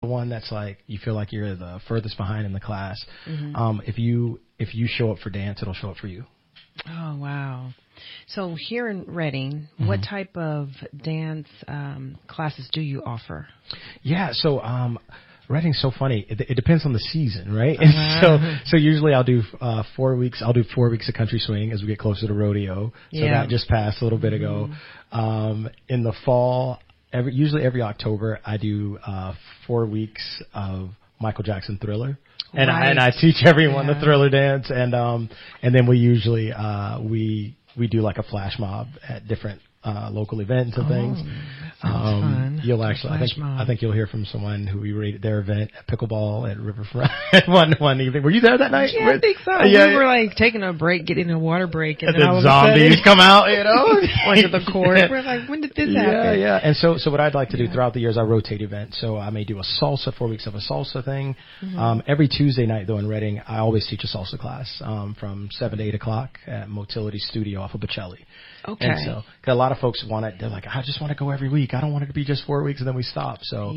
one that's like you feel like you're the furthest behind in the class. Mm-hmm. If you show up for dance, it'll show up for you. Oh, wow. So here in Reading, what type of dance classes do you offer? Yeah, so Reading's so funny. It depends on the season, right? So usually I'll do 4 weeks. I'll do 4 weeks of country swing as we get closer to rodeo. So that just passed a little bit ago. In the fall, usually every October, I do 4 weeks of Michael Jackson Thriller. And I teach everyone the Thriller dance, and then we usually we do like a flash mob at different local events and things. Fun. You'll actually, I think you'll hear from someone who we rated their event at pickleball at Riverfront one evening. Were you there that night? Yeah, I think so. We were like taking a break, getting a water break, and then all of zombies come out, you know, onto the court. We're like, when did this happen? Yeah. And so what I'd like to do throughout the years, I rotate events. So I may do a salsa, 4 weeks of a salsa thing. Every Tuesday night though in Reading, I always teach a salsa class from 7 to 8 o'clock at Motility Studio off of Bocelli. Okay. And so, cause a lot of folks want it. They're like, I just want to go every week. I don't want it to be just 4 weeks and then we stop. So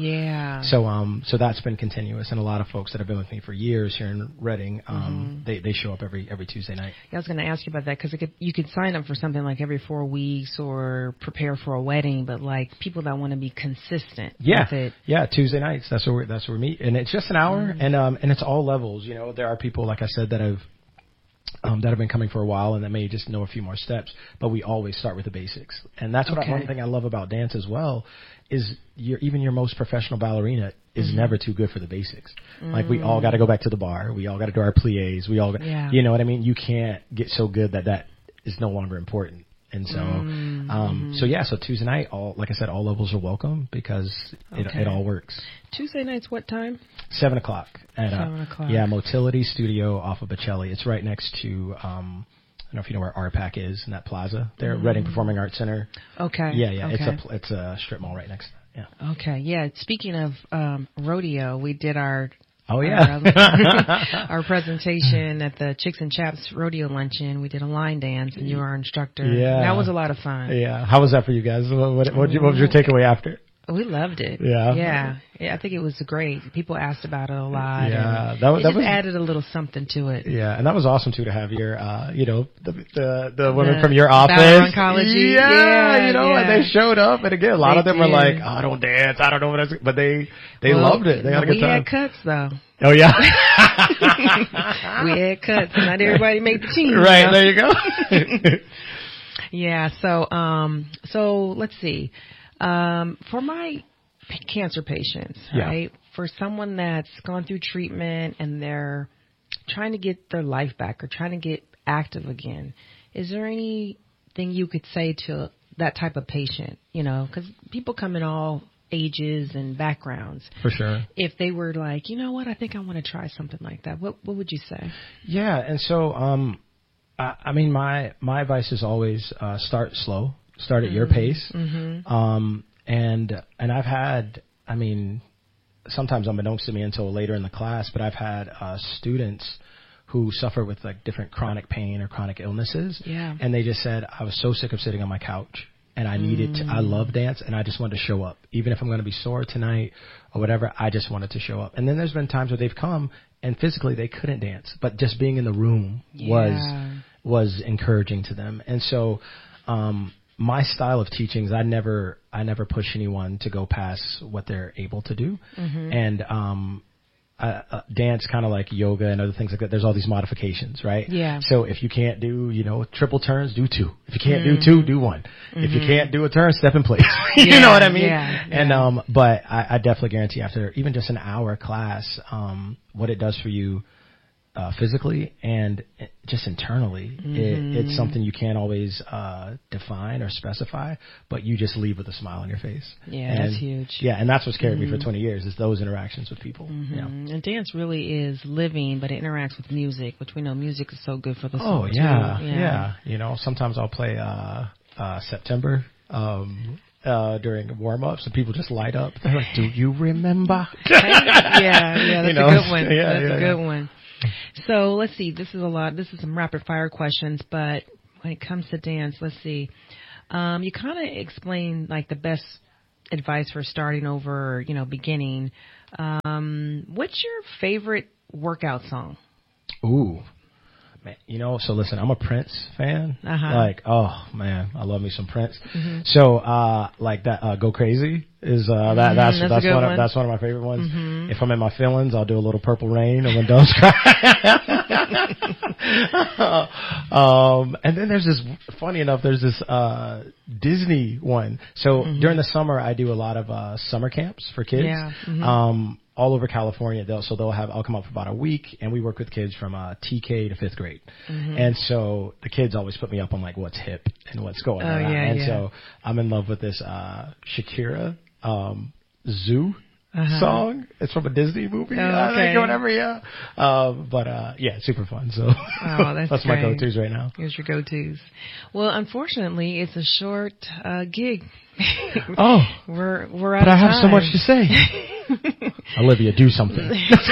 So that's been continuous, and a lot of folks that have been with me for years here in Reading, they show up every Tuesday night. Yeah, I was going to ask you about that because you could sign up for something like every 4 weeks or prepare for a wedding, but like people that want to be consistent. With it. Yeah, Tuesday nights. That's where we meet, and it's just an hour, and it's all levels. You know, there are people like I said that have been coming for a while and that may just know a few more steps, but we always start with the basics. And that's one thing I love about dance as well is even your most professional ballerina is never too good for the basics. Like we all got to go back to the bar. We all got to do our pliés. We all, you know what I mean? You can't get so good that is no longer important. And so, so Tuesday night, like I said, all levels are welcome because it all works. Tuesday nights, what time? 7 o'clock. At, 7 o'clock. Yeah, Motility Studio off of Bocelli. It's right next to, I don't know if you know where RPAC is in that plaza there, Reading Performing Arts Center. Okay. Yeah. Okay. It's a strip mall right next to that. Yeah. Okay. Yeah. Speaking of rodeo, we did our presentation at the Chicks and Chaps Rodeo Luncheon. We did a line dance, and you were our instructor. Yeah. That was a lot of fun. Yeah. How was that for you guys? What was your takeaway after? We loved it. Yeah. Yeah, I think it was great. People asked about it a lot. Yeah. That was added a little something to it. Yeah, and that was awesome too to have your the women from your office. Oncology. And they showed up, and again a lot of them were like, oh, I don't dance, I don't know what that's, but they loved it. They had a good time. We had cuts though. Oh yeah. We had cuts. Not everybody made the team. Right, there you go. Yeah, so let's see. For my cancer patients, right? For someone that's gone through treatment and they're trying to get their life back or trying to get active again, is there anything you could say to that type of patient? You know, because people come in all ages and backgrounds. For sure. If they were like, you know what, I think I want to try something like that, what would you say? Yeah, and so I mean, my advice is always start slow. Start at your pace. And I've had, I mean, sometimes unbeknownst to me until later in the class, but I've had students who suffer with like different chronic pain or chronic illnesses. Yeah. And they just said, I was so sick of sitting on my couch and I needed to, I love dance and I just wanted to show up. Even if I'm going to be sore tonight or whatever, I just wanted to show up. And then there's been times where they've come and physically they couldn't dance, but just being in the room was encouraging to them. And so, my style of teaching is I never push anyone to go past what they're able to do. And dance, kind of like yoga and other things like that, there's all these modifications, right? Yeah. So if you can't do, triple turns, do 2. If you can't do 2, do 1. If you can't do a turn, step in place. You know what I mean? Yeah. And but I definitely guarantee after even just an hour class, what it does for you physically and just internally, it's something you can't always define or specify, but you just leave with a smile on your face. Yeah, and that's huge. Yeah, and that's what's carried me for 20 years is those interactions with people. Yeah. And dance really is living, but it interacts with music, which we know music is so good for the Oh soul. yeah. Sometimes I'll play September during warm-ups and people just light up. They're like, do you remember? Yeah, that's a good one. That's a good one. So let's see. This is some rapid fire questions, but when it comes to dance, let's see. You kind of explained like the best advice for starting over, beginning. What's your favorite workout song? Ooh. Man, so listen, I'm a Prince fan. Like, oh man, I love me some Prince. So, like that, Go Crazy is, that's one of my favorite ones. If I'm in my feelings, I'll do a little Purple Rain and then Don't Cry. And then there's this, funny enough, there's this, Disney one. So during the summer, I do a lot of, summer camps for kids. All over California. I'll come up for about a week, and we work with kids from TK to 5th grade. And so the kids always put me up on like what's hip and what's going on. So I'm in love with this Shakira Zoo song. It's from a Disney movie. I think, or whatever. Super fun. So that's my go-tos right now. Here's your go-tos. Well, unfortunately, it's a short gig. We're out of time. But I have so much to say. Olivia, do something.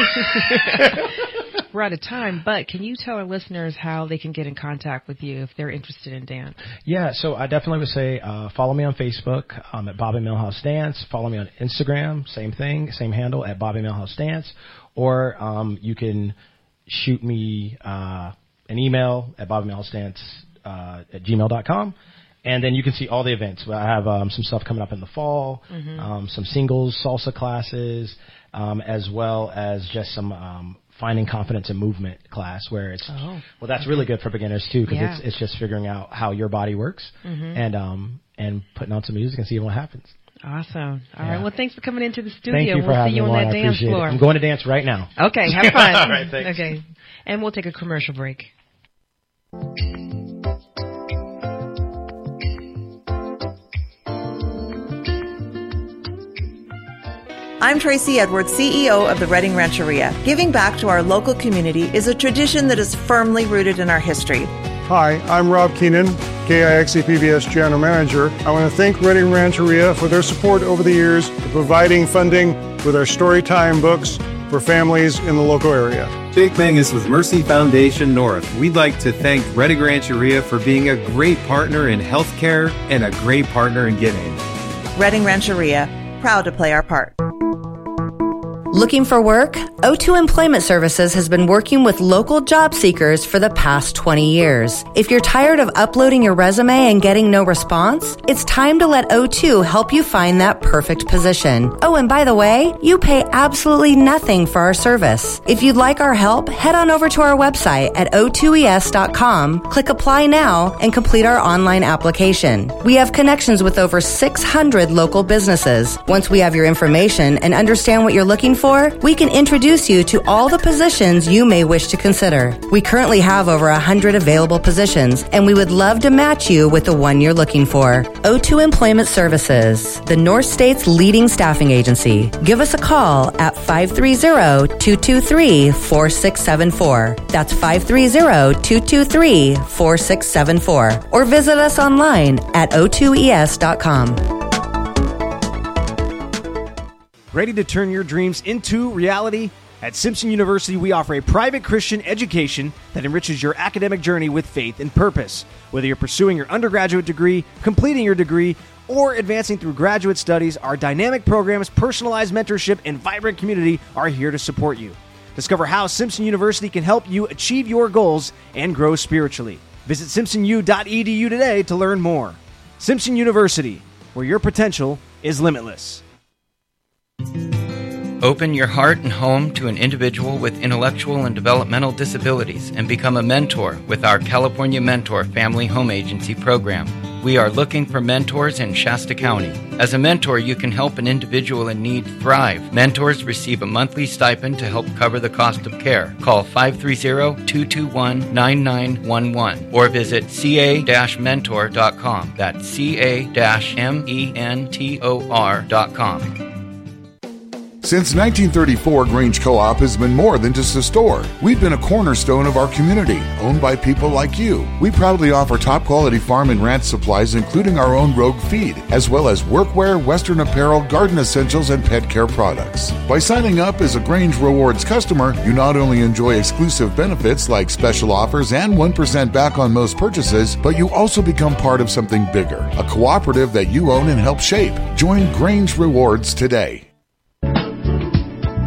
We're out of time, but can you tell our listeners how they can get in contact with you if they're interested in dance? Yeah, so I definitely would say follow me on Facebook at Bobby Millhouse Dance. Follow me on Instagram, same thing, same handle at Bobby Millhouse Dance. Or you can shoot me an email at bobbymillhouse at gmail.com. And then you can see all the events. I have some stuff coming up in the fall, some singles, salsa classes, as well as just some finding confidence in movement class where it's that's really good for beginners too, because it's just figuring out how your body works and putting on some music and seeing what happens. Awesome. All right. Well, thanks for coming into the studio. Thank you for having me. We'll see you on that dance floor. I'm going to dance right now. Okay. Have fun. All right. Thanks. Okay. And we'll take a commercial break. I'm Tracy Edwards, CEO of the Redding Rancheria. Giving back to our local community is a tradition that is firmly rooted in our history. Hi, I'm Rob Keenan, KIXE PBS General Manager. I want to thank Redding Rancheria for their support over the years, for providing funding with our Storytime books for families in the local area. Jake Mangus with Mercy Foundation North. We'd like to thank Redding Rancheria for being a great partner in healthcare and a great partner in giving. Redding Rancheria, proud to play our part. Looking for work? O2 Employment Services has been working with local job seekers for the past 20 years. If you're tired of uploading your resume and getting no response, it's time to let O2 help you find that perfect position. Oh, and by the way, you pay absolutely nothing for our service. If you'd like our help, head on over to our website at o2es.com, click Apply Now, and complete our online application. We have connections with over 600 local businesses. Once we have your information and understand what you're looking for, we can introduce you to all the positions you may wish to consider. We currently have over 100 available positions, and we would love to match you with the one you're looking for. O2 Employment Services, the North State's leading staffing agency. Give us a call at 530-223-4674. That's 530-223-4674. Or visit us online at o2es.com. Ready to turn your dreams into reality? At Simpson University, we offer a private Christian education that enriches your academic journey with faith and purpose. Whether you're pursuing your undergraduate degree, completing your degree, or advancing through graduate studies, our dynamic programs, personalized mentorship, and vibrant community are here to support you. Discover how Simpson University can help you achieve your goals and grow spiritually. Visit simpsonu.edu today to learn more. Simpson University, where your potential is limitless. Open your heart and home to an individual with intellectual and developmental disabilities and become a mentor with our California Mentor Family Home Agency program. We are looking for mentors in Shasta County. As a mentor, you can help an individual in need thrive. Mentors receive a monthly stipend to help cover the cost of care. Call 530-221-9911 or visit ca-mentor.com. That's ca-mentor.com. Since 1934, Grange Co-op has been more than just a store. We've been a cornerstone of our community, owned by people like you. We proudly offer top-quality farm and ranch supplies, including our own Rogue feed, as well as workwear, Western apparel, garden essentials, and pet care products. By signing up as a Grange Rewards customer, you not only enjoy exclusive benefits like special offers and 1% back on most purchases, but you also become part of something bigger, a cooperative that you own and help shape. Join Grange Rewards today.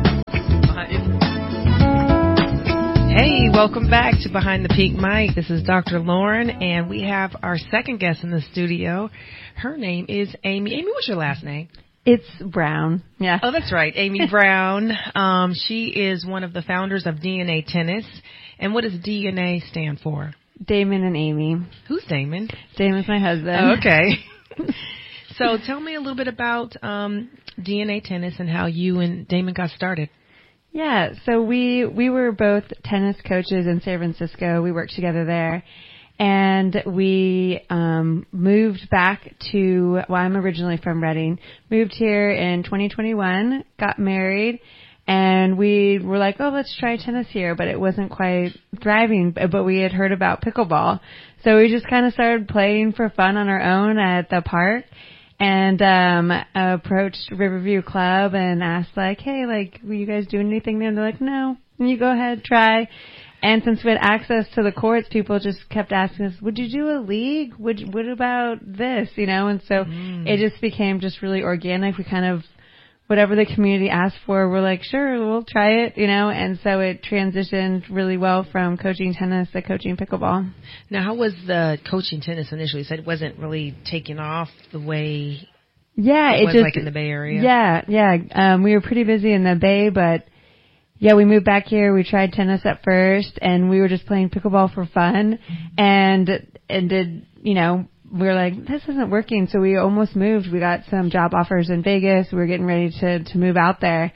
Welcome back to Behind the Pink Mic. This is Dr. Lauren, and we have our second guest in the studio. Her name is Amy. Amy, what's your last name? It's Brown. Yeah. Oh, that's right. Amy Brown. She is one of the founders of DNA Tennis. And what does DNA stand for? Damon and Amy. Who's Damon? Damon's my husband. Oh, okay. So tell me a little bit about DNA Tennis and how you and Damon got started. Yeah, so we were both tennis coaches in San Francisco. We worked together there. And we moved back to, well, I'm originally from Reading, moved here in 2021, got married, and we were like, oh, let's try tennis here, but it wasn't quite thriving, but we had heard about pickleball. So we just kind of started playing for fun on our own at the park, and approached Riverview Club and asked, like, hey, like, were you guys doing anything there? And they're like, no, you go ahead, try. And since we had access to the courts, people just kept asking us, would you do a league? What about this? You know, and so it just became just really organic. We kind of, whatever the community asked for, we're like, sure, we'll try it, you know, and so it transitioned really well from coaching tennis to coaching pickleball. Now, how was the coaching tennis initially? You said it wasn't really taking off the way it was just, like in the Bay Area? Yeah. We were pretty busy in the Bay, but yeah, we moved back here. We tried tennis at first, and we were just playing pickleball for fun, and did, you know, we were like, this isn't working, so we almost moved. We got some job offers in Vegas. We were getting ready to move out there,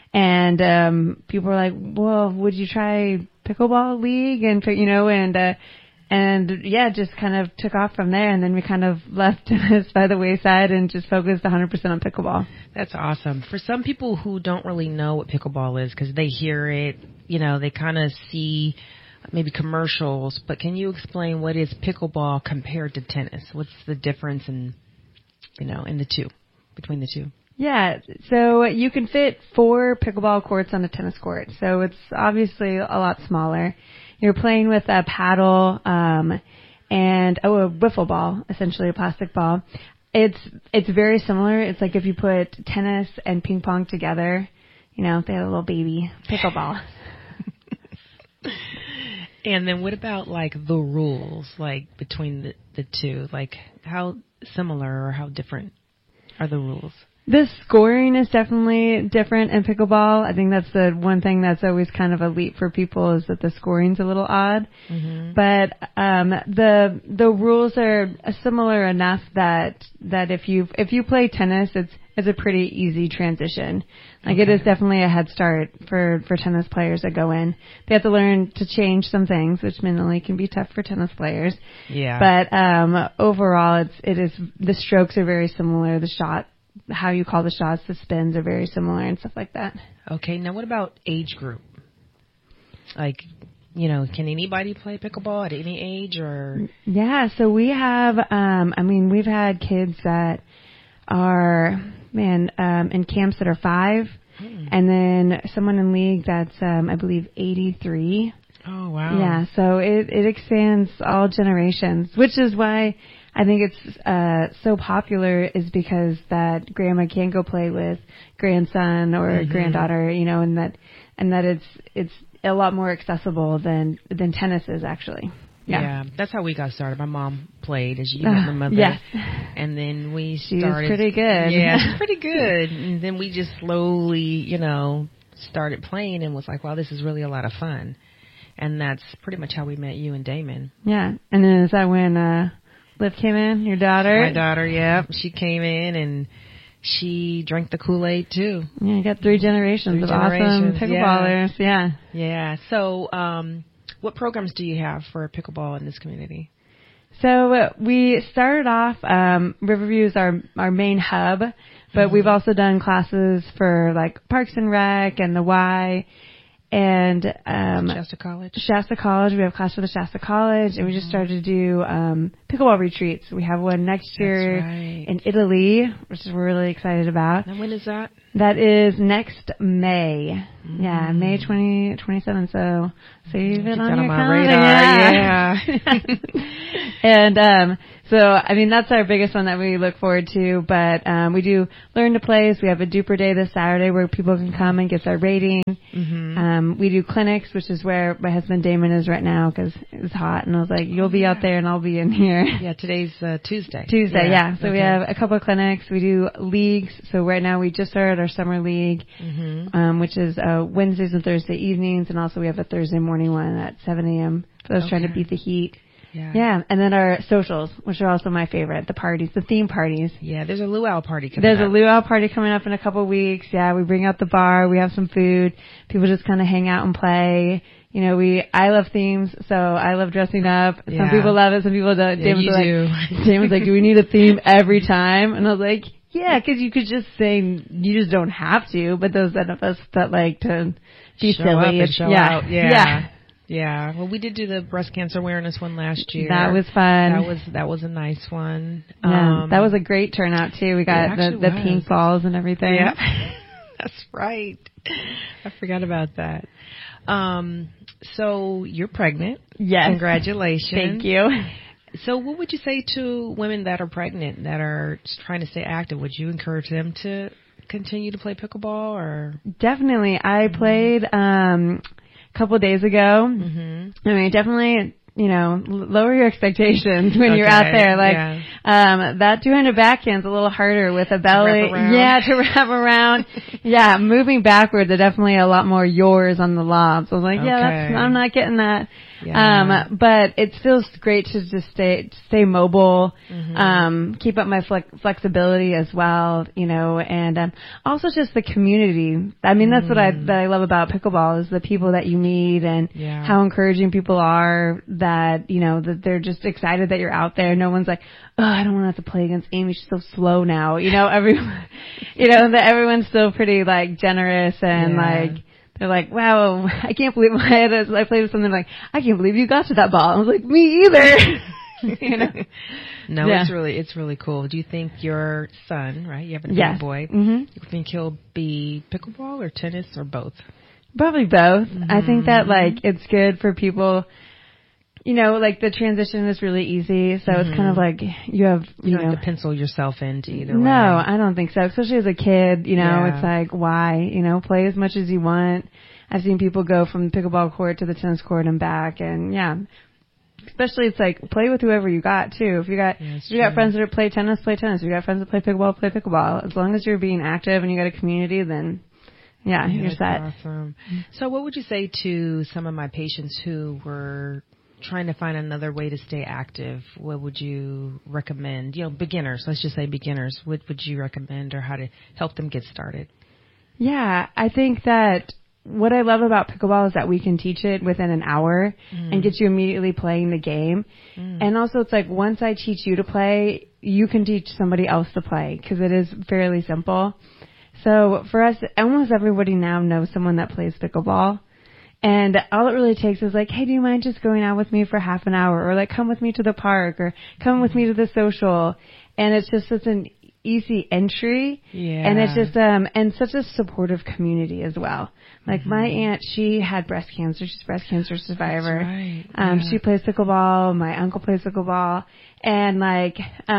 and people were like, well, would you try pickleball league? And you know, and yeah, just kind of took off from there, and then we kind of left tennis by the wayside and just focused 100% on pickleball. That's awesome. For some people who don't really know what pickleball is, because they hear it, you know, they kind of see maybe commercials, but can you explain what is pickleball compared to tennis? What's the difference in, you know, in the two, between the two? Yeah, so you can fit 4 pickleball courts on a tennis court, so it's obviously a lot smaller. You're playing with a paddle and a wiffle ball, essentially a plastic ball. It's very similar. It's like if you put tennis and ping pong together, you know, they had a little baby pickleball. And then what about like the rules, like between the two? Like how similar or how different are the rules? The scoring is definitely different in pickleball. I think that's the one thing that's always kind of a leap for people, is that the scoring's a little odd. Mm-hmm. But the rules are similar enough that if you play tennis, it's a pretty easy transition. Like, it is definitely a head start for tennis players that go in. They have to learn to change some things, which mentally can be tough for tennis players. Yeah. But overall, the strokes are very similar. The shot, how you call the shots, the spins are very similar and stuff like that. Okay, now what about age group? Like, you know, can anybody play pickleball at any age, or? Yeah, so we have, we've had kids that are, in camps that are 5, and then someone in league that's, I believe, 83. Oh, wow. Yeah, so it expands all generations, which is why I think it's so popular, is because that grandma can go play with grandson or granddaughter, you know, and that it's a lot more accessible than tennis is, actually. Yeah, that's how we got started. My mom played, as you met my mother. Yes. And then we started. She was pretty good. Yeah, she's pretty good. And then we just slowly, you know, started playing and was like, wow, this is really a lot of fun. And that's pretty much how we met you and Damon. Yeah. And then is that when Liv came in, your daughter? My daughter, yeah. She came in and she drank the Kool-Aid too. Yeah, you got 3 generations of awesome pickleballers. Yeah. Yeah. So, what programs do you have for pickleball in this community? So we started off, Riverview is our main hub, but we've also done classes for like Parks and Rec and the Y. And Shasta College. We have a class for the Shasta College, and we just started to do pickleball retreats. We have one next year in Italy, which we're really excited about. And when is that? That is next May. Yeah, May 27th. So save it on your calendar. Yeah. And so, I mean, that's our biggest one that we look forward to. But we do Learn to Play. So we have a Duper Day this Saturday where people can come and get their rating. We do clinics, which is where my husband Damon is right now because it's hot. And I was like, you'll be out there and I'll be in here. Yeah, today's Tuesday. Tuesday, yeah. So we have a couple of clinics. We do leagues. So right now we just started our summer league, which is Wednesdays and Thursday evenings. And also we have a Thursday morning one at 7 a.m. for those trying to beat the heat. Yeah, and then our socials, which are also my favorite, the parties, the theme parties. Yeah, there's a luau party coming up. There's a luau party coming up in a couple of weeks. Yeah, we bring out the bar, we have some food, people just kind of hang out and play. You know, I love themes, so I love dressing up. Some people love it, some people don't. Damon's like, do we need a theme every time? And I was like, yeah, because you could just say, you just don't have to, but those of us that like to be show silly. Up and show out. Yeah. Well, we did do the breast cancer awareness one last year. That was fun. That was a nice one. Yeah, that was a great turnout too. We got the pink balls and everything. Yeah. That's right. I forgot about that. So you're pregnant. Yes. Congratulations. Thank you. So what would you say to women that are pregnant, that are trying to stay active? Would you encourage them to continue to play pickleball or? Definitely. I played, couple of days ago. I mean, definitely, you know, lower your expectations when you're out there. Like, that 200 backhand's a little harder with a belly. To wrap around. Moving backwards, are definitely a lot more yours on the lobs. I was like, I'm not getting that. But it feels great to just stay mobile, keep up my flexibility as well, you know, and also just the community. I mean, that's what I love about pickleball is the people that you meet and how encouraging people are that, you know, that they're just excited that you're out there. No one's like, oh, I don't want to have to play against Amy. She's so slow now. You know, everyone's still pretty like generous and like, they're like, wow, I can't believe I played with something like, I can't believe you got to that ball. I was like, me either. You know? No, it's really cool. Do you think your son, right? You have a big boy. You think he'll be pickleball or tennis or both? Probably both. I think that like it's good for people. You know, like the transition is really easy, so it's kind of like you have you don't have to pencil yourself into either way. No, I don't think so. Especially as a kid, you know, it's like why? You know, play as much as you want. I've seen people go from the pickleball court to the tennis court and back, and especially it's like play with whoever you got too. If you got friends that play tennis, play tennis. If you got friends that play pickleball. As long as you're being active and you got a community, then you're set. Awesome. So, what would you say to some of my patients who were trying to find another way to stay active? What would you recommend? You know, beginners, let's just say beginners. What would you recommend or how to help them get started? Yeah, I think that what I love about pickleball is that we can teach it within an hour and get you immediately playing the game. And also it's like once I teach you to play, you can teach somebody else to play because it is fairly simple. So for us, almost everybody now knows someone that plays pickleball. And all it really takes is like, hey, do you mind just going out with me for half an hour? Or like, come with me to the park or come with me to the social. And it's just such an easy entry. And it's just, and such a supportive community as well. Like my aunt, she had breast cancer. She's a breast cancer survivor. That's right. She plays pickleball. My uncle plays pickleball. And like,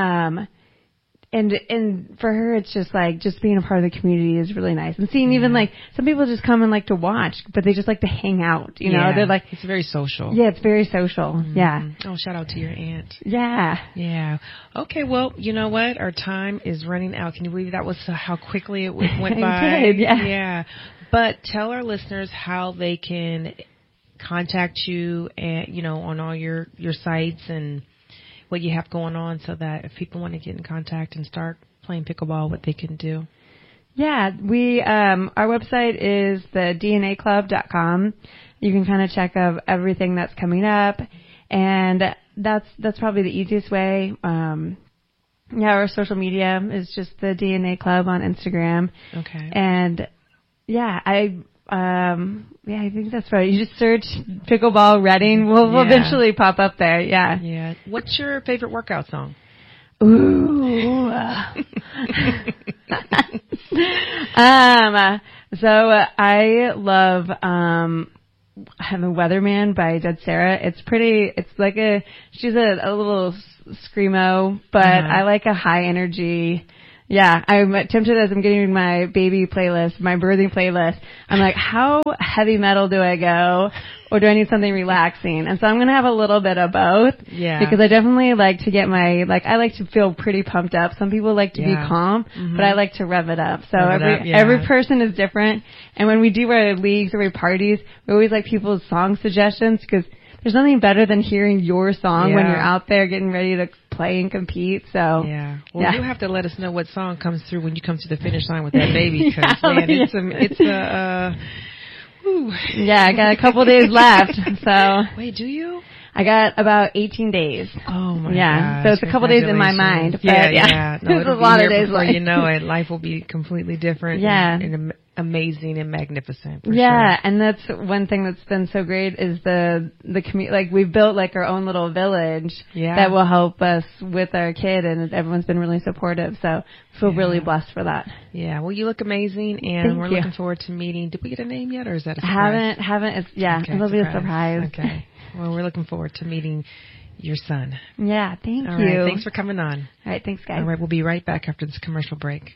And for her, it's just like, just being a part of the community is really nice. And seeing even like, some people just come and like to watch, but they just like to hang out, you know? They're like, it's very social. Yeah, it's very social. Yeah. Oh, shout out to your aunt. Yeah. Okay, well, you know what? Our time is running out. Can you believe that was how quickly it went by? It did, yeah. But tell our listeners how they can contact you and, you know, on all your sites and what you have going on so that if people want to get in contact and start playing pickleball, what they can do. Yeah, our website is the DNAclub.com. You can kind of check out everything that's coming up, and that's probably the easiest way. Our social media is just the DNA Club on Instagram. Okay. And I think that's right. You just search pickleball Reading. We'll eventually pop up there. Yeah. Yeah. What's your favorite workout song? Ooh. So I love I'm a Weatherman by Dead Sarah. It's like she's a little screamo, but I like a high energy Yeah, I'm tempted as I'm getting my baby playlist, my birthing playlist. I'm like, how heavy metal do I go? Or do I need something relaxing? And so I'm going to have a little bit of both. Yeah. Because I definitely like to get I like to feel pretty pumped up. Some people like to be calm, but I like to rev it up. So every person is different. And when we do our leagues or our parties, we always like people's song suggestions because there's nothing better than hearing your song when you're out there getting ready to play and compete. So you have to let us know what song comes through when you come to the finish line with that baby. Because it's I got a couple days left. So wait, do you? I got about 18 days. Oh my gosh. So it's a couple days in my mind. But No, there's a lot of days left. You know it, life will be completely different. And amazing and magnificent. For sure. And that's one thing that's been so great is the community. Like we've built like our own little village that will help us with our kid, and everyone's been really supportive. So I feel really blessed for that. Yeah. Well, you look amazing, and we're looking forward to meeting. Did we get a name yet, or is that a surprise? Haven't. It'll be a surprise. Okay. Well, we're looking forward to meeting your son. Yeah. Thank you. Right, thanks for coming on. All right. Thanks, guys. All right. We'll be right back after this commercial break.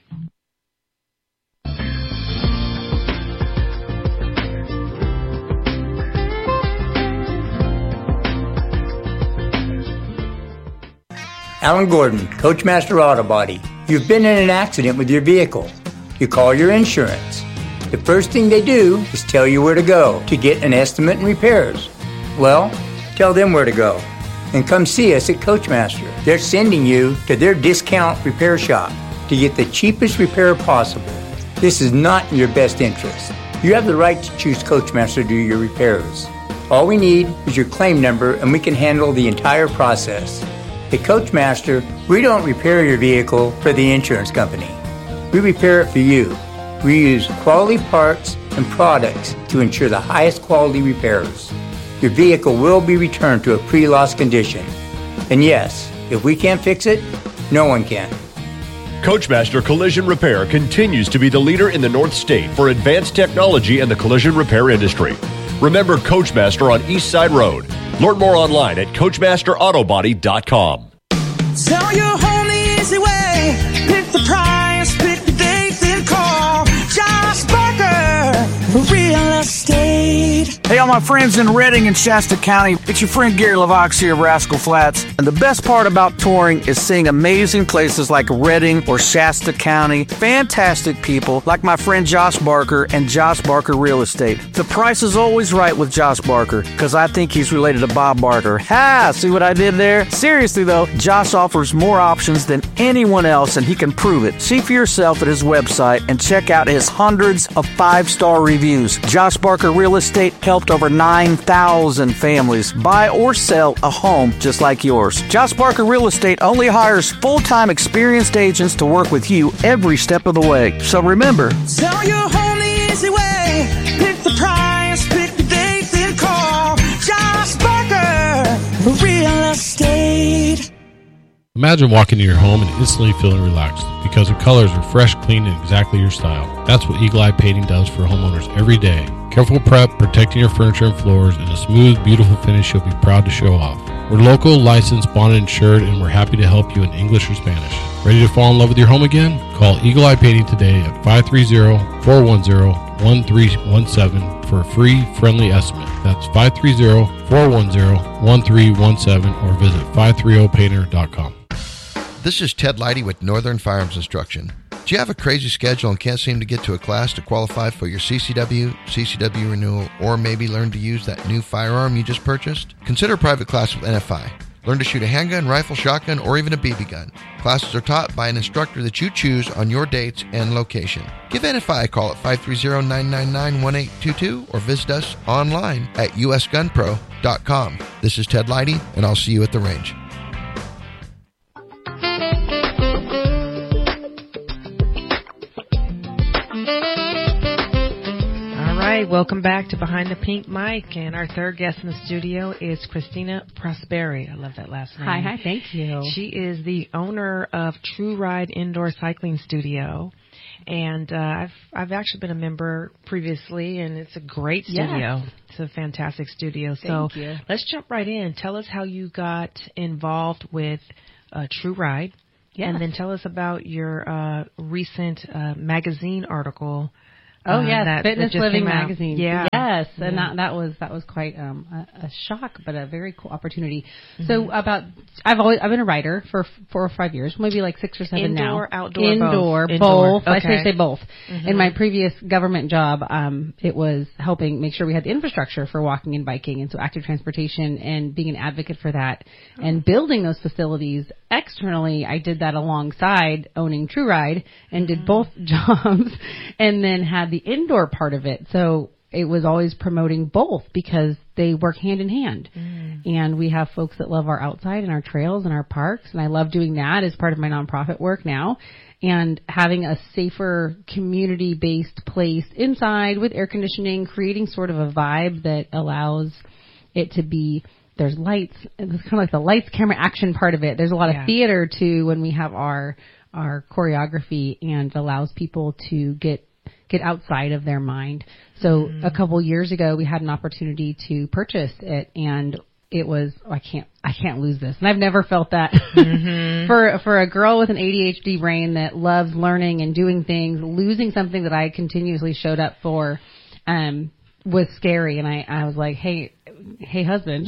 Alan Gordon, Coachmaster Auto Body. You've been in an accident with your vehicle. You call your insurance. The first thing they do is tell you where to go to get an estimate and repairs. Well, tell them where to go and come see us at Coachmaster. They're sending you to their discount repair shop to get the cheapest repair possible. This is not in your best interest. You have the right to choose Coachmaster to do your repairs. All we need is your claim number and we can handle the entire process. At Coachmaster, we don't repair your vehicle for the insurance company. We repair it for you. We use quality parts and products to ensure the highest quality repairs. Your vehicle will be returned to a pre-loss condition. And yes, if we can't fix it, no one can. Coachmaster Collision Repair continues to be the leader in the North State for advanced technology in the collision repair industry. Remember Coachmaster on East Side Road. Learn more online at CoachmasterAutobody.com. Sell your home the easy way. Pick the price, pick the date, then call Josh Barker for real estate. Hey, all my friends in Redding and Shasta County, it's your friend Gary LaVox here of Rascal Flats. And the best part about touring is seeing amazing places like Redding or Shasta County. Fantastic people like my friend Josh Barker and Josh Barker Real Estate. The price is always right with Josh Barker because I think he's related to Bob Barker. Ha! See what I did there? Seriously though, Josh offers more options than anyone else and he can prove it. See for yourself at his website and check out his hundreds of 5-star reviews. Josh Barker Real Estate helped over 9,000 families buy or sell a home just like yours. Josh Barker Real Estate only hires full-time experienced agents to work with you every step of the way. So remember, sell your home the easy way. Pick the price, pick the date, then call Josh Barker for real estate. Imagine walking into your home and instantly feeling relaxed because the colors are fresh, clean, and exactly your style. That's what Eagle Eye Painting does for homeowners every day. Careful prep, protecting your furniture and floors, and a smooth, beautiful finish you'll be proud to show off. We're local, licensed, bonded, insured, and we're happy to help you in English or Spanish. Ready to fall in love with your home again? Call Eagle Eye Painting today at 530-410-1317 for a free, friendly estimate. That's 530-410-1317 or visit 530painter.com. This is Ted Leidy with Northern Firearms Instruction. Do you have a crazy schedule and can't seem to get to a class to qualify for your CCW renewal, or maybe learn to use that new firearm you just purchased? Consider a private class with NFI. Learn to shoot a handgun, rifle, shotgun, or even a BB gun. Classes are taught by an instructor that you choose on your dates and location. Give NFI a call at 530-999-1822 or visit us online at usgunpro.com. This is Ted Leidy, and I'll see you at the range. Welcome back to Behind the Pink Mic, and our third guest in the studio is Christina Prosperi. I love that last name. Hi, thank you. She is the owner of True Ride Indoor Cycling Studio, and I've actually been a member previously, and it's a great studio. Yes. It's a fantastic studio. Thank you. Let's jump right in. Tell us how you got involved with True Ride And then tell us about your recent magazine article. Oh yes, that Fitness just Living came out. magazine. Yeah. Yes, and that was quite a shock, but a very cool opportunity. So I've been a writer for 4 or 5 years, maybe like 6 or 7 now. Indoor, outdoor, indoor, both. both. Okay. I say both. In my previous government job, it was helping make sure we had the infrastructure for walking and biking, and so active transportation and being an advocate for that and building those facilities externally. I did that alongside owning True Ride and did both jobs, and then had the indoor part of it. So it was always promoting both because they work hand in hand. And we have folks that love our outside and our trails and our parks. And I love doing that as part of my nonprofit work now. And having a safer community-based place inside with air conditioning, creating sort of a vibe that allows it to be, there's lights. It's kind of like the lights, camera, action part of it. There's a lot of theater too when we have our choreography, and allows people to get outside of their mind. So a couple years ago, we had an opportunity to purchase it, and it was, I can't lose this. And I've never felt that for a girl with an ADHD brain that loves learning and doing things, losing something that I continuously showed up for, was scary. And I was like, hey husband,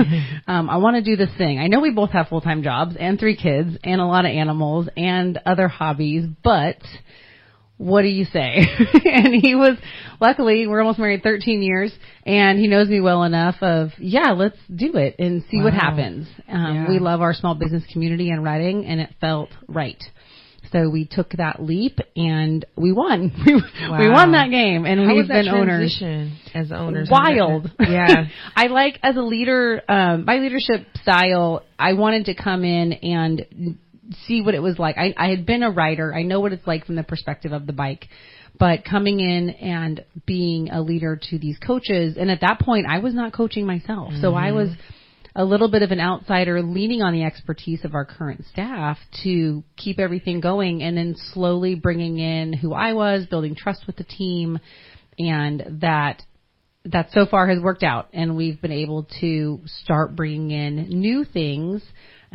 I want to do this thing. I know we both have full-time jobs and 3 kids and a lot of animals and other hobbies, but what do you say? And he was, luckily, we're almost married 13 years, and he knows me well enough of, let's do it and see what happens. We love our small business community in Redding, and it felt right. So we took that leap, and we won. We won that game, and we've been owners. As owners? Wild. Yeah. I like, as a leader, my leadership style, I wanted to come in and see what it was like. I had been a writer. I know what it's like from the perspective of the bike, but coming in and being a leader to these coaches. And at that point, I was not coaching myself. So I was a little bit of an outsider, leaning on the expertise of our current staff to keep everything going, and then slowly bringing in who I was, building trust with the team, and that so far has worked out. And we've been able to start bringing in new things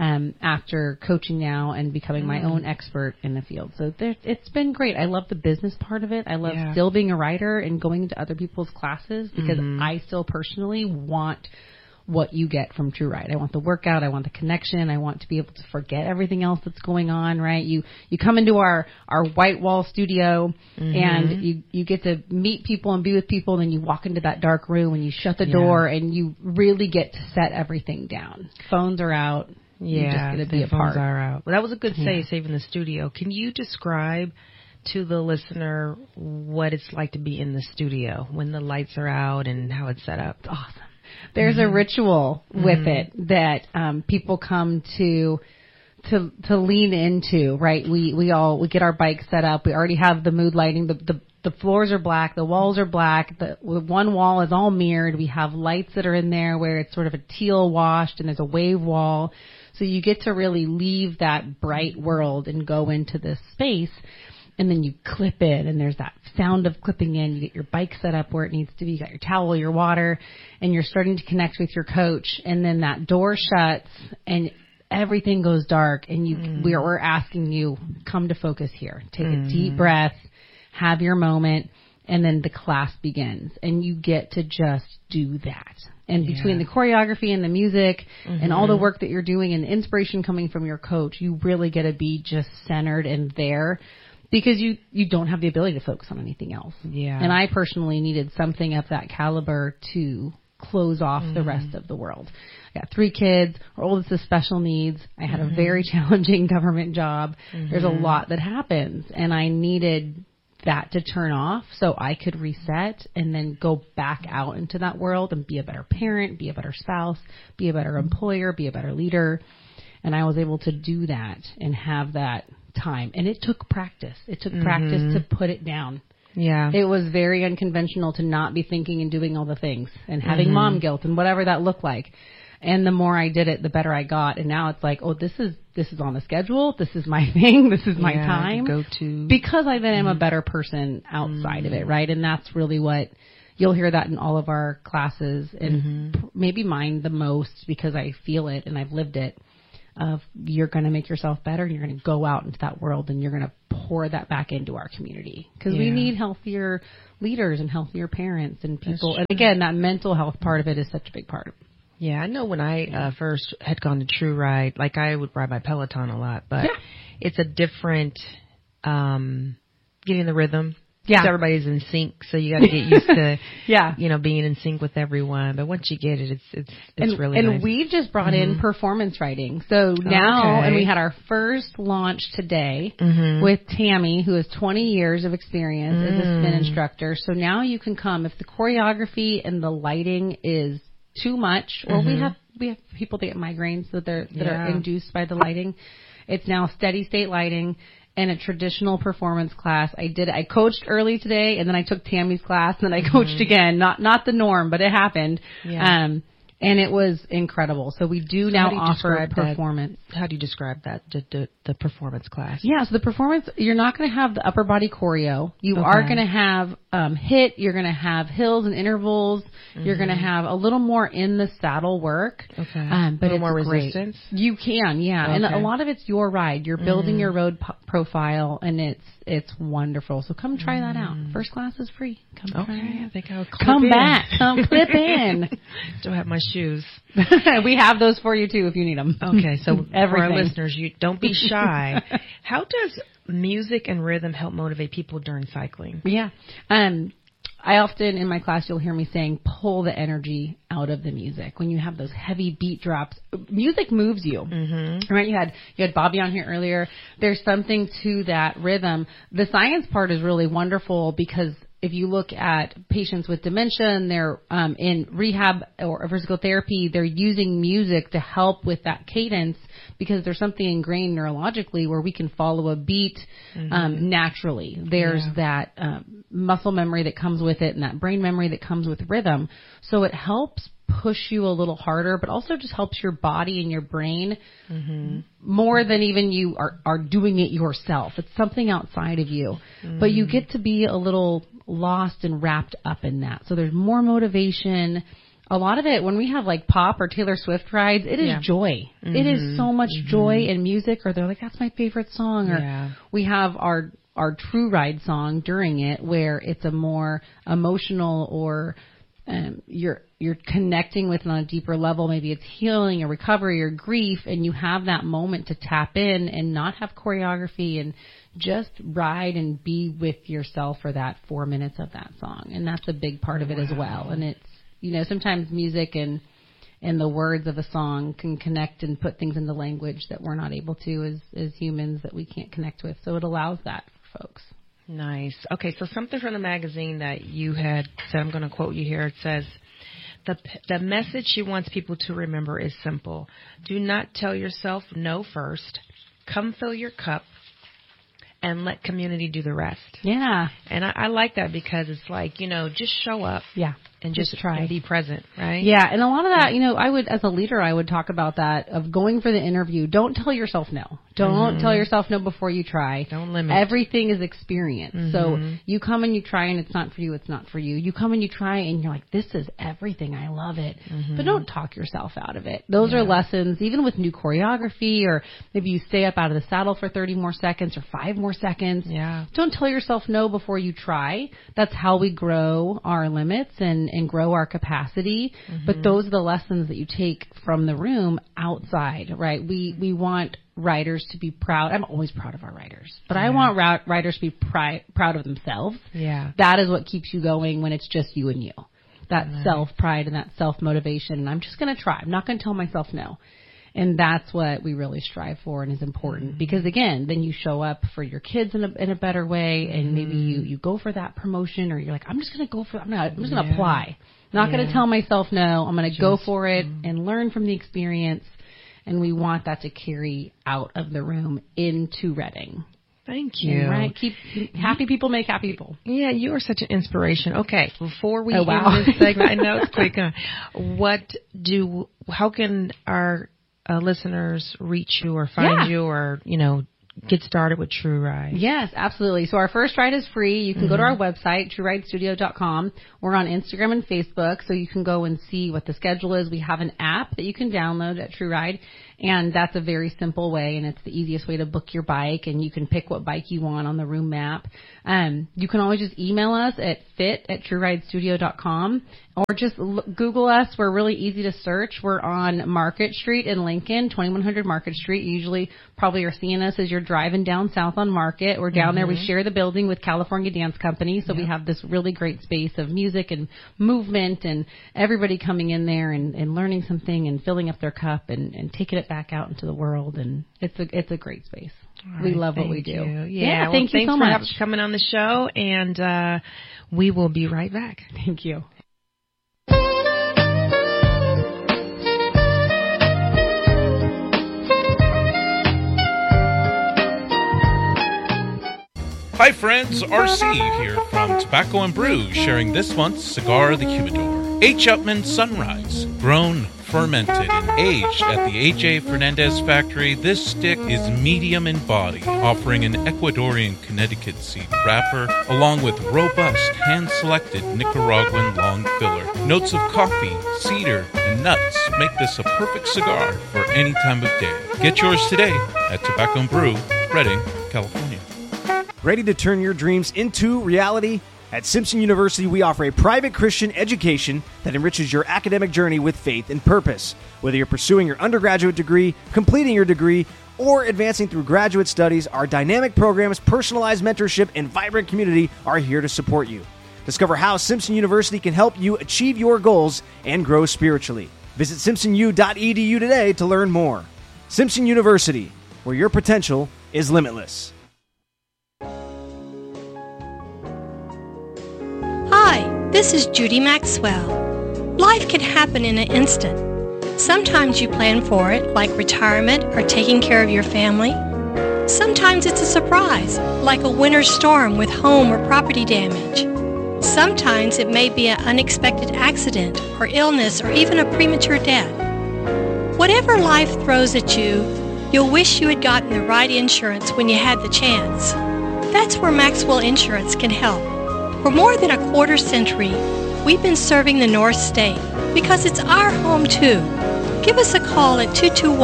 after coaching now and becoming my own expert in the field. So it's been great. I love the business part of it. I love still being a writer and going into other people's classes, because I still personally want what you get from True Ride. I want the workout. I want the connection. I want to be able to forget everything else that's going on, right? You come into our white wall studio, and you get to meet people and be with people, and then you walk into that dark room and you shut the door, and you really get to set everything down. Phones are out. You're just going to be a part. Are out. Well, that was a good save in the studio. Can you describe to the listener what it's like to be in the studio when the lights are out and how it's set up? Awesome. There's a ritual with it that people come to lean into, right? We get our bikes set up. We already have the mood lighting. The floors are black. The walls are black. The one wall is all mirrored. We have lights that are in there where it's sort of a teal washed, and there's a wave wall. So you get to really leave that bright world and go into this space. And then you clip in, and there's that sound of clipping in. You get your bike set up where it needs to be. You got your towel, your water, and you're starting to connect with your coach. And then that door shuts, and everything goes dark. And we're asking you, come to focus here. Take a deep breath, have your moment, and then the class begins. And you get to just do that. And between the choreography and the music and all the work that you're doing and the inspiration coming from your coach, you really get to be just centered and there. Because you don't have the ability to focus on anything else. Yeah. And I personally needed something of that caliber to close off the rest of the world. I got 3 kids. Our oldest is special needs. I had a very challenging government job. There's a lot that happens. And I needed that to turn off so I could reset and then go back out into that world and be a better parent, be a better spouse, be a better employer, be a better leader. And I was able to do that and have that time. And it took practice. It took practice to put it down. Yeah. It was very unconventional to not be thinking and doing all the things and having mom guilt and whatever that looked like. And the more I did it, the better I got. And now it's like, oh, this is on the schedule. This is my thing. This is my time. Go to. Because I then am a better person outside of it, right? And that's really what you'll hear that in all of our classes, and maybe mine the most because I feel it and I've lived it. of you're going to make yourself better and you're going to go out into that world and you're going to pour that back into our community because we need healthier leaders and healthier parents and people. And again, that mental health part of it is such a big part of it. Yeah, I know when I first had gone to True Ride, like I would ride my Peloton a lot, but it's a different getting the rhythm. Yeah. So everybody's in sync, so you got to get used to, you know, being in sync with everyone. But once you get it, it's really nice. And we've just brought in performance riding. So now, and we had our first launch today with Tammy, who has 20 years of experience as a spin instructor. So now you can come if the choreography and the lighting is too much, or we have people that get migraines that are induced by the lighting. It's now steady state lighting. And a traditional performance class. I coached early today, and then I took Tammy's class, and then I coached again. Not the norm, but it happened. Yeah. And it was incredible. So we do now offer performance. How do you describe that, the performance class? Yeah, so the performance, you're not going to have the upper body choreo. You are going to have HIIT. You're going to have hills and intervals. You're going to have a little more in the saddle work. Okay. But it's more great. Resistance? You can, yeah. Okay. And a lot of it's your ride. You're building your road profile, and it's wonderful. So come try that out. First class is free. Come try it out. I think I'll come back. Come clip in. Don't have my shoes. We have those for you too if you need them. Okay, so for our listeners, you don't be shy. How does music and rhythm help motivate people during cycling? Yeah. I often in my class you'll hear me saying pull the energy out of the music. When you have those heavy beat drops, music moves you. Right? You had Bobby on here earlier. There's something to that rhythm. The science part is really wonderful because if you look at patients with dementia and they're in rehab or physical therapy, they're using music to help with that cadence because there's something ingrained neurologically where we can follow a beat naturally. There's that muscle memory that comes with it and that brain memory that comes with rhythm. So it helps push you a little harder, but also just helps your body and your brain more than even you are doing it yourself. It's something outside of you, but you get to be a little lost and wrapped up in that. So there's more motivation. A lot of it, when we have like pop or Taylor Swift rides, it is joy. It is so much joy in music, or they're like, that's my favorite song. Or we have our True Ride song during it where it's a more emotional or you're connecting with it on a deeper level. Maybe it's healing or recovery or grief, and you have that moment to tap in and not have choreography and just ride and be with yourself for that 4 minutes of that song. And that's a big part of it as well. And it's, you know, sometimes music and the words of a song can connect and put things into language that we're not able to as humans, that we can't connect with. So it allows that for folks. Nice. Okay, so something from the magazine that you had said, I'm going to quote you here. It says, the message she wants people to remember is simple. Do not tell yourself no first. Come fill your cup and let community do the rest. Yeah. And I like that because it's like, you know, just show up. Yeah. And just try and be present, right? Yeah, and a lot of that, you know, I would, as a leader, I would talk about that, of going for the interview. Don't tell yourself no. Don't tell yourself no before you try. Don't limit. Everything is experience. So you come and you try and it's not for you, it's not for you. You come and you try and you're like, this is everything, I love it. But don't talk yourself out of it. Those are lessons, even with new choreography, or maybe you stay up out of the saddle for 30 more seconds or 5 more seconds. Yeah. Don't tell yourself no before you try. That's how we grow our limits and grow our capacity. But those are the lessons that you take from the room outside, right? We want riders to be proud. I'm always proud of our riders, but I want riders to be proud of themselves. Yeah. That is what keeps you going when it's just you and you. That self-pride and that self-motivation. And I'm just going to try. I'm not going to tell myself no. And that's what we really strive for and is important, because again, then you show up for your kids in a better way, and maybe you go for that promotion, or you're like, I'm just going to apply. Not going to tell myself no. I'm going to go for it and learn from the experience. And we want that to carry out of the room into Reading. Thank you. And, right? Keep happy people make happy people. Yeah, you are such an inspiration. Okay, before we end this segment, I know it's quick. How can our listeners reach you or find you, or, you know, get started with True Ride? Yes, absolutely. So our first ride is free. You can go to our website, TrueRideStudio.com. We're on Instagram and Facebook, so you can go and see what the schedule is. We have an app that you can download at True Ride, and that's a very simple way, and it's the easiest way to book your bike, and you can pick what bike you want on the room map. You can always just email us at fit@TrueRideStudio.com, or just Google us. We're really easy to search. We're on Market Street in Lincoln, 2100 Market Street. You usually probably are seeing us as you're driving down south on Market. We're down there. We share the building with California Dance Company, so we have this really great space of music and movement and everybody coming in there and learning something and filling up their cup and taking it back out into the world. And it's a great space. Right, we love what we do. Yeah, thank you so much for coming on the show, and we will be right back. Thank you. Hi friends, RC here from Tobacco and Brew, sharing this month's Cigar of the Humidor. H. Upmann Sunrise, grown, fermented, and aged at the A.J. Fernandez factory, this stick is medium in body, offering an Ecuadorian Connecticut seed wrapper, along with robust, hand-selected Nicaraguan long filler. Notes of coffee, cedar, and nuts make this a perfect cigar for any time of day. Get yours today at Tobacco and Brew, Redding, California. Ready to turn your dreams into reality? At Simpson University, we offer a private Christian education that enriches your academic journey with faith and purpose. Whether you're pursuing your undergraduate degree, completing your degree, or advancing through graduate studies, our dynamic programs, personalized mentorship, and vibrant community are here to support you. Discover how Simpson University can help you achieve your goals and grow spiritually. Visit simpsonu.edu today to learn more. Simpson University, where your potential is limitless. Hi, this is Judy Maxwell. Life can happen in an instant. Sometimes you plan for it, like retirement or taking care of your family. Sometimes it's a surprise, like a winter storm with home or property damage. Sometimes it may be an unexpected accident or illness or even a premature death. Whatever life throws at you, you'll wish you had gotten the right insurance when you had the chance. That's where Maxwell Insurance can help. For more than a quarter century, we've been serving the North State because it's our home too. Give us a call at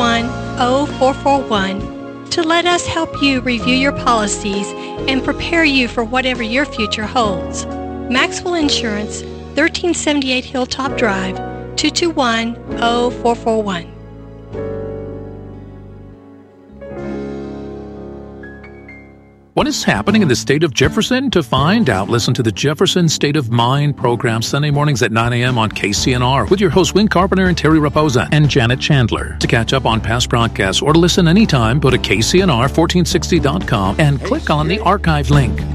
221-0441 to let us help you review your policies and prepare you for whatever your future holds. Maxwell Insurance, 1378 Hilltop Drive, 221-0441. What is happening in the state of Jefferson? To find out, listen to the Jefferson State of Mind program Sunday mornings at 9 a.m. on KCNR with your hosts Win Carpenter and Terry Raposa and Janet Chandler. To catch up on past broadcasts or to listen anytime, go to KCNR1460.com and click on the archive link.